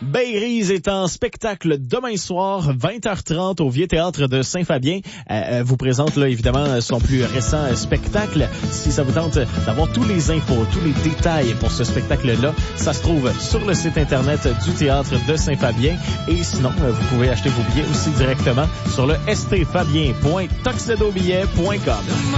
Beyrise est en spectacle demain soir, 20h30 au Vieux Théâtre de Saint-Fabien. Vous présente là évidemment son plus récent spectacle. Si ça vous tente d'avoir tous les infos, tous les détails pour ce spectacle-là, ça se trouve sur le site internet du Théâtre de Saint-Fabien. Et sinon, vous pouvez acheter vos billets aussi directement sur le stfabien.tuxedobillet.com.